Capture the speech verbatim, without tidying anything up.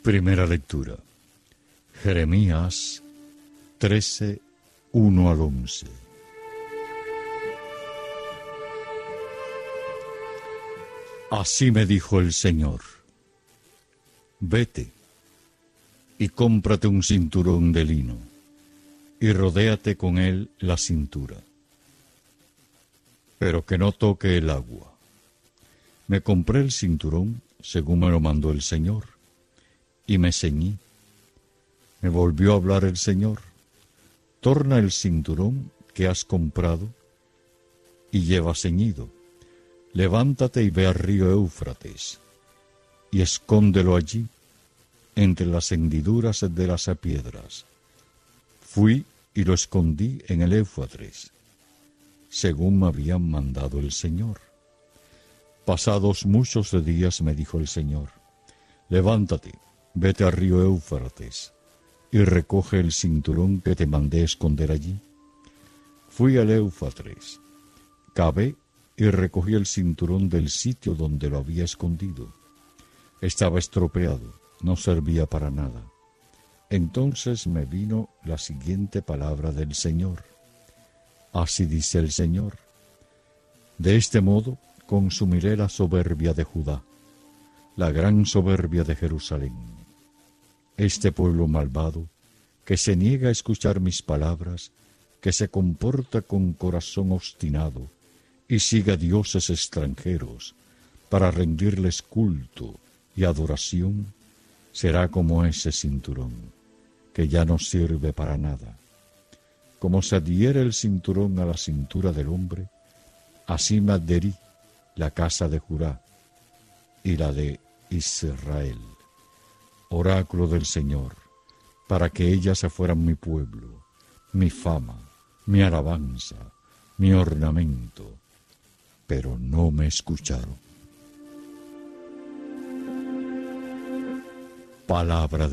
Primera lectura. Jeremías trece, uno al once. Así me dijo el Señor: vete y cómprate un cinturón de lino, y rodéate con él la cintura, pero que no toque el agua. Me compré el cinturón según me lo mandó el Señor, y me ceñí. Me volvió a hablar el Señor: torna el cinturón que has comprado y lleva ceñido. Levántate y ve al río Éufrates, y escóndelo allí, entre las hendiduras de las piedras. Fui y lo escondí en el Éufrates, según me habían mandado el Señor. Pasados muchos días me dijo el Señor: levántate, vete al río Éufrates, y recoge el cinturón que te mandé esconder allí. Fui al Éufrates, cavé y recogí el cinturón del sitio donde lo había escondido. Estaba estropeado, no servía para nada. Entonces me vino la siguiente palabra del Señor: así dice el Señor, de este modo consumiré la soberbia de Judá, la gran soberbia de Jerusalén. Este pueblo malvado, que se niega a escuchar mis palabras, que se comporta con corazón obstinado y sigue a dioses extranjeros para rendirles culto y adoración, será como ese cinturón, que ya no sirve para nada. Como se adhiere el cinturón a la cintura del hombre, así me adherí la casa de Judá y la de Israel. Oráculo del Señor, para que ellas fueran mi pueblo, mi fama, mi alabanza, mi ornamento. Pero no me escucharon. Palabra de